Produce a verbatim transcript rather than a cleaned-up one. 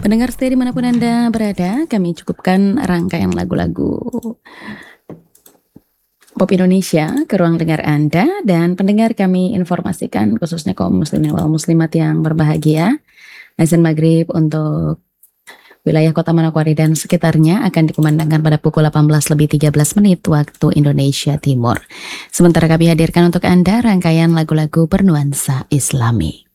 Pendengar setia dimanapun Anda berada, kami cukupkan rangkaian lagu-lagu pop Indonesia ke ruang dengar Anda, dan pendengar kami informasikan khususnya kaum muslimin wal muslimat yang berbahagia, azan maghrib untuk wilayah Kota Manokwari dan sekitarnya akan dikumandangkan pada pukul delapan belas lebih tiga belas menit waktu Indonesia Timur. Sementara kami hadirkan untuk Anda rangkaian lagu-lagu bernuansa Islami.